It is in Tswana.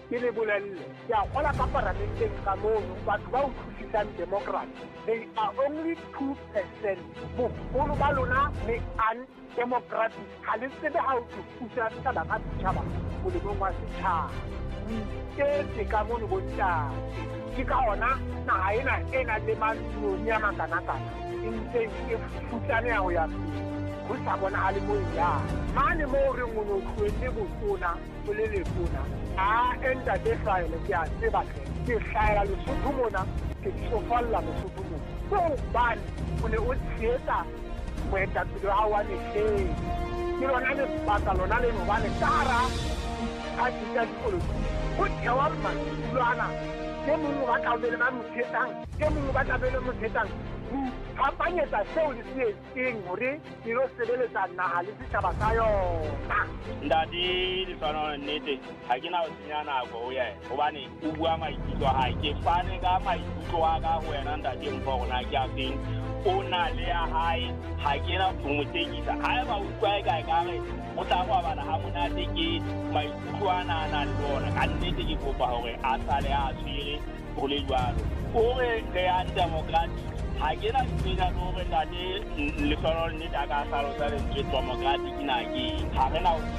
ke le bolelle ya gola ka parlamenteng ka mono batho ba utlwisisang democrat they are only 2%. Bogolo ba lona le undemocratic ga le tsebe ga o thusa setšhaba ka setšhaba molemong wa setšhaba ke ka mono bontate ke ka ona naga ena e nang le manoni a makana-kana e ntse e futlane ya go ya go sa bonagale mo ya mane mo re ngono tlhoetse botona o le letona a entate Hlaela ke a tseba ke Hlaela Lesotho mona ke tsofalla Lesotho mona go bane o ne o tsheetsa moetapele wa wa letlheng ke lona le baka lona le no bane tara a tsa dipolotiki go thewa matulwana ke mongwe ba tlabele ba motshetang ke mongwe ba tlabele motshetang phapanyetsa seo le se etseng gore ke lo sebeletsa naga le setšhaba sa yona ntate Lefano nnete ga ke na go senya nako go ya gobane o bua maikutlo a ke fane ka maikutlo a ka go wena ntate Mpho gona ke a feng o na le ya hae ga ke na go motekisa ga e ba utlwa e kae kare o tla go bana ga monate ke maikutlo a nana le bona ka nnete ke kopa gore a sale a tshwere go le jwalo gore re a democratic ga ke na tsenya le gore ntate Lefano nnete a ka salosa lentswe democratic na ke ga re na